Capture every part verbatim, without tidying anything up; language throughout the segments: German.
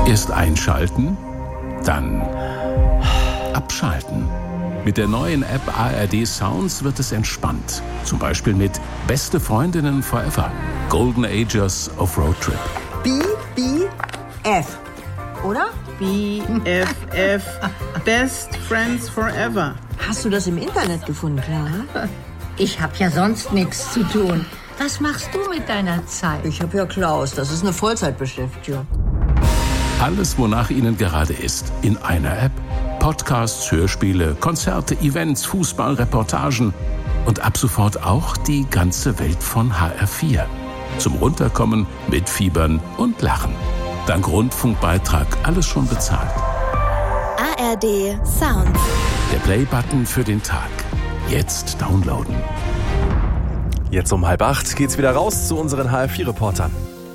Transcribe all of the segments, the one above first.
Erst einschalten, dann abschalten. Mit der neuen App A R D Sounds wird es entspannt. Zum Beispiel mit Beste Freundinnen Forever, Golden Ages of Road Trip. B, B, F, oder? B F F, Best Friends Forever. Hast du das im Internet gefunden, Clara? Ich hab ja sonst nichts zu tun. Was machst du mit deiner Zeit? Ich habe ja Klaus, das ist eine Vollzeitbeschäftigung. Alles, wonach Ihnen gerade ist, in einer App. Podcasts, Hörspiele, Konzerte, Events, Fußball, Reportagen und ab sofort auch die ganze Welt von H R vier. Zum Runterkommen, Mitfiebern und Lachen. Dank Rundfunkbeitrag alles schon bezahlt. A R D Sounds. Der Play-Button für den Tag. Jetzt downloaden. Jetzt um halb acht geht's wieder raus zu unseren H R vier Reportern.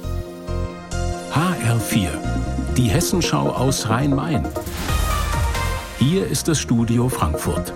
H R vier. Die Hessenschau aus Rhein-Main. Hier ist das Studio Frankfurt.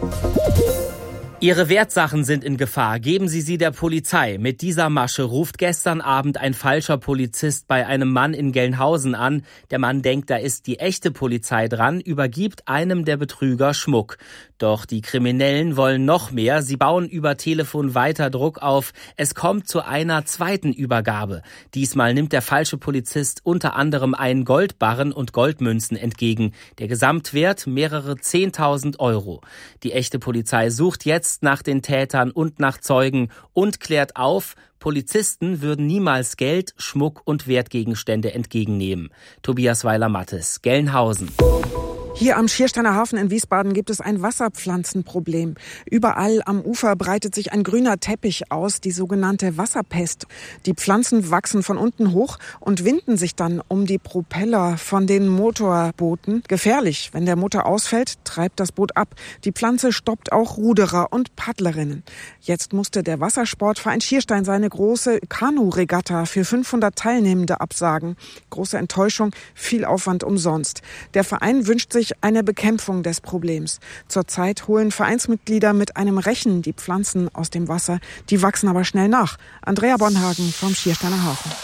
Ihre Wertsachen sind in Gefahr. Geben Sie sie der Polizei. Mit dieser Masche ruft gestern Abend ein falscher Polizist bei einem Mann in Gelnhausen an. Der Mann denkt, da ist die echte Polizei dran, übergibt einem der Betrüger Schmuck. Doch die Kriminellen wollen noch mehr. Sie bauen über Telefon weiter Druck auf. Es kommt zu einer zweiten Übergabe. Diesmal nimmt der falsche Polizist unter anderem einen Goldbarren und Goldmünzen entgegen. Der Gesamtwert mehrere zehntausend Euro. Die echte Polizei sucht jetzt nach den Tätern und nach Zeugen und klärt auf, Polizisten würden niemals Geld, Schmuck und Wertgegenstände entgegennehmen. Tobias Weiler-Mattes, Gelnhausen. Hier am Schiersteiner Hafen in Wiesbaden gibt es ein Wasserpflanzenproblem. Überall am Ufer breitet sich ein grüner Teppich aus, die sogenannte Wasserpest. Die Pflanzen wachsen von unten hoch und winden sich dann um die Propeller von den Motorbooten. Gefährlich, wenn der Motor ausfällt, treibt das Boot ab. Die Pflanze stoppt auch Ruderer und Paddlerinnen. Jetzt musste der Wassersportverein Schierstein seine große Kanu-Regatta für fünfhundert Teilnehmende absagen. Große Enttäuschung, viel Aufwand umsonst. Der Verein wünscht sich eine Bekämpfung des Problems. Zurzeit holen Vereinsmitglieder mit einem Rechen die Pflanzen aus dem Wasser. Die wachsen aber schnell nach. Andrea Bonhagen vom Schiersteiner Hafen.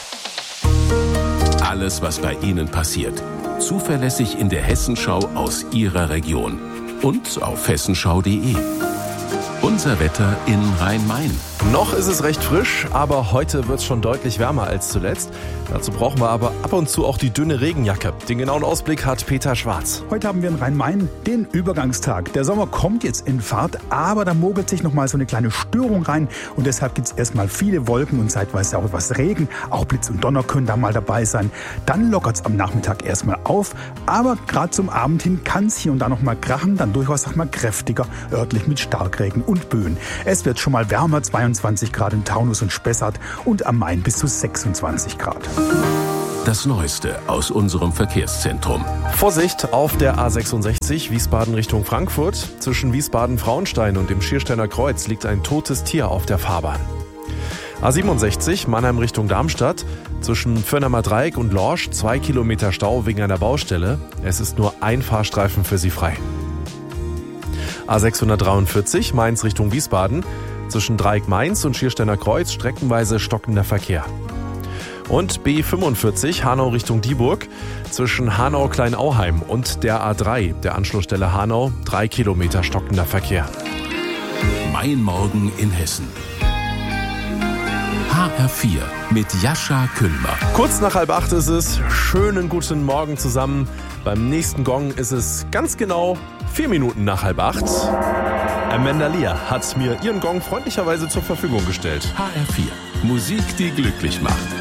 Alles, was bei Ihnen passiert. Zuverlässig in der Hessenschau aus Ihrer Region. Und auf hessenschau punkt de. Unser Wetter in Rhein-Main. Noch ist es recht frisch, aber heute wird es schon deutlich wärmer als zuletzt. Dazu brauchen wir aber ab und zu auch die dünne Regenjacke. Den genauen Ausblick hat Peter Schwarz. Heute haben wir in Rhein-Main den Übergangstag. Der Sommer kommt jetzt in Fahrt, aber da mogelt sich noch mal so eine kleine Störung rein. Und deshalb gibt es erstmal viele Wolken und zeitweise auch etwas Regen. Auch Blitz und Donner können da mal dabei sein. Dann lockert es am Nachmittag erstmal auf. Aber gerade zum Abend hin kann es hier und da noch mal krachen. Dann durchaus auch mal kräftiger, örtlich mit Starkregen und Böen. Es wird schon mal wärmer, zweiundzwanzig Grad in Taunus und Spessart und am Main bis zu sechsundzwanzig Grad. Das Neueste aus unserem Verkehrszentrum. Vorsicht auf der A sechsundsechzig Wiesbaden Richtung Frankfurt. Zwischen Wiesbaden-Frauenstein und dem Schiersteiner Kreuz liegt ein totes Tier auf der Fahrbahn. A siebenundsechzig Mannheim Richtung Darmstadt. Zwischen Firnamer Dreieck und Lorsch zwei Kilometer Stau wegen einer Baustelle. Es ist nur ein Fahrstreifen für Sie frei. A sechshundertdreiundvierzig Mainz Richtung Wiesbaden. Zwischen Dreieck-Mainz und Schiersteiner Kreuz streckenweise stockender Verkehr. Und B fünfundvierzig Hanau Richtung Dieburg. Zwischen Hanau-Kleinauheim und der A drei, der Anschlussstelle Hanau, drei Kilometer stockender Verkehr. Mein Morgen in Hessen. H R vier mit Jascha Küllmer. Kurz nach halb acht ist es. Schönen guten Morgen zusammen. Beim nächsten Gong ist es ganz genau vier Minuten nach halb acht. Amanda Lear hat mir ihren Gong freundlicherweise zur Verfügung gestellt. H R vier. Musik, die glücklich macht.